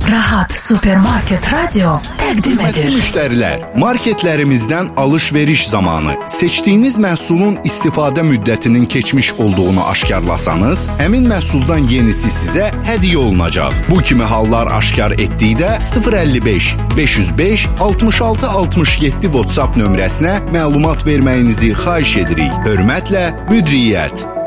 Rahat Supermarket Radio təqdim edir. Müştərilər, marketlərimizdən alış-veriş zamanı seçdiyiniz məhsulun istifadə müddətinin keçmiş olduğunu aşkarlasanız, həmin məhsuldan yenisi sizə hədiyyə olunacaq. Bu kimi hallar aşkar etdikdə 055 505 66 67 WhatsApp nömrəsinə məlumat verməyinizi xahiş edirik. Hörmətlə, Müdiriyyət.